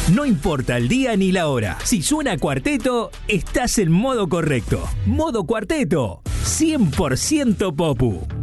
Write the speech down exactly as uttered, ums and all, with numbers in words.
No importa el día ni la hora. Si suena Cuarteto, estás en modo correcto. Modo Cuarteto, cien por ciento Popu.